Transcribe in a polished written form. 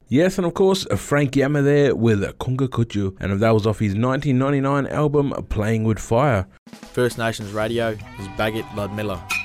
Yes, and of course, Frank Yammer there with Kunga Kuchu, and that was off his 1999 album Playing with Fire. First Nations Radio is Baggett Ludmilla.